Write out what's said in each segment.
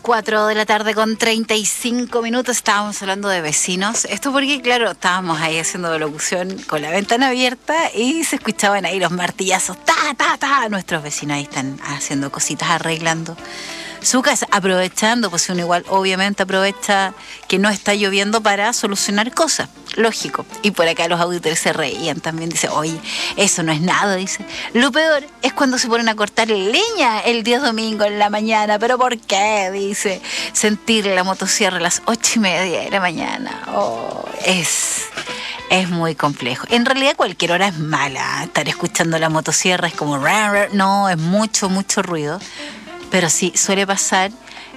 4 de la tarde con 35 minutos estábamos hablando de vecinos. Esto porque, claro, estábamos ahí haciendo locución con la ventana abierta y se escuchaban ahí los martillazos. ¡Ta, ta, ta! Nuestros vecinos ahí están haciendo cositas, arreglando su casa, aprovechando, pues uno igual obviamente aprovecha que no está lloviendo para solucionar cosas, lógico. Y por acá los auditores se reían también, dice, oye, eso no es nada, dice. Lo peor es cuando se ponen a cortar leña el día domingo en la mañana, pero ¿por qué? Dice, sentir la motosierra a las 8:30 de la mañana, es muy complejo. En realidad cualquier hora es mala, estar escuchando la motosierra es como, no, es mucho ruido. Pero sí, suele pasar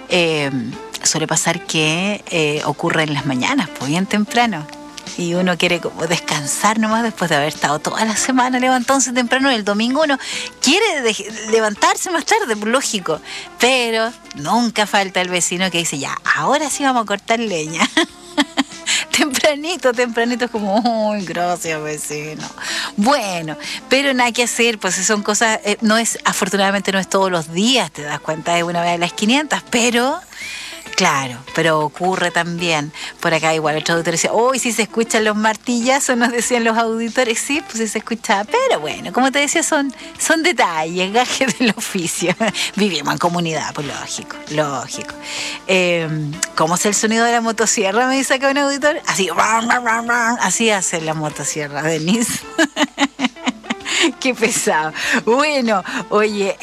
que ocurre en las mañanas, pues bien temprano. Y uno quiere como descansar nomás después de haber estado toda la semana levantándose temprano. El domingo uno quiere levantarse más tarde, pues lógico. Pero nunca falta el vecino que dice, ya, ahora sí vamos a cortar leña. Tempranito es como, uy, gracias vecino. Bueno, pero nada que hacer, pues son cosas, afortunadamente no es todos los días, te das cuenta, de una vez a las 500, pero claro, pero ocurre también. Por acá igual otro auditor decía, uy, si se escuchan los martillazos, nos decían los auditores, sí, pues sí se escuchaba, pero bueno, como te decía, son detalles, gajes del oficio. Vivimos en comunidad, pues lógico. ¿Cómo es el sonido de la motosierra? Me dice acá un auditor, así hace la motosierra, Denise. Qué pesado. Bueno, oye,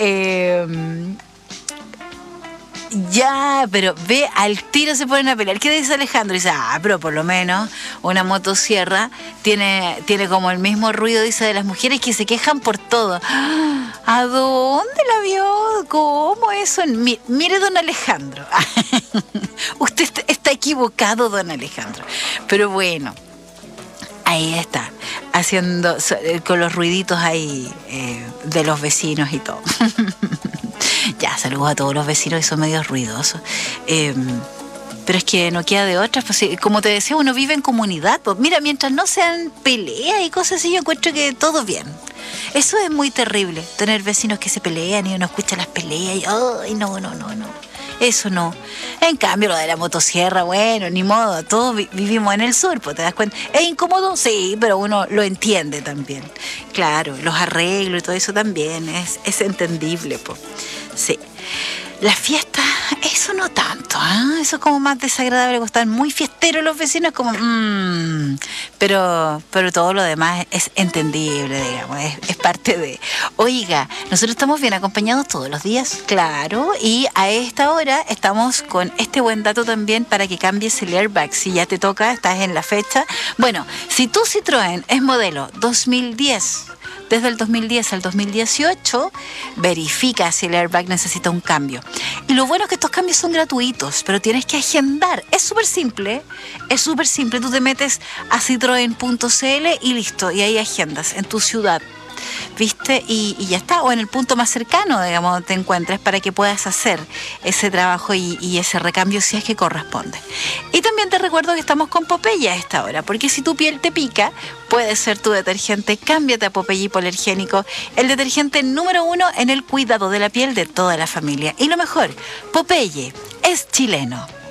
ya, pero ve, al tiro se ponen a pelear. ¿Qué dice Alejandro? Dice, pero por lo menos una motosierra tiene como el mismo ruido, dice, de las mujeres que se quejan por todo. ¿A dónde la vio? ¿Cómo eso? Mire, don Alejandro. Usted está equivocado, don Alejandro. Pero bueno, ahí está, haciendo con los ruiditos ahí de los vecinos y todo. Ya, saludos a todos los vecinos que son medio ruidosos. Pero es que no queda de otra. Pues, como te decía, uno vive en comunidad. Pues, mira, mientras no sean peleas y cosas así, yo encuentro que todo bien. Eso es muy terrible, tener vecinos que se pelean y uno escucha las peleas y ¡ay, no! Eso no. En cambio, lo de la motosierra, bueno, ni modo, todos vivimos en el sur, pues te das cuenta. ¿Es incómodo? Sí, pero uno lo entiende también. Claro, los arreglos y todo eso también es entendible, pues. Sí. Las fiestas, eso no tanto, ¿eh? Eso es como más desagradable, que están muy fiesteros los vecinos, como pero todo lo demás es entendible, digamos, es parte de. Oiga, nosotros estamos bien acompañados todos los días, claro, y a esta hora estamos con este buen dato también para que cambies el airbag. Si ya te toca, estás en la fecha. Bueno, si tu Citroën es modelo 2010, desde el 2010 al 2018, verifica si el airbag necesita un cambio. Y lo bueno es que estos cambios son gratuitos, pero tienes que agendar. Es súper simple. Tú te metes a citroen.cl y listo, y ahí agendas en tu ciudad. ¿Viste? Y ya está, o en el punto más cercano, digamos, donde te encuentres, para que puedas hacer ese trabajo y ese recambio si es que corresponde. Y también te recuerdo que estamos con Popeye a esta hora, porque si tu piel te pica, puede ser tu detergente. Cámbiate a Popeye Hipoalergénico, el detergente número 1 en el cuidado de la piel de toda la familia. Y lo mejor, Popeye es chileno.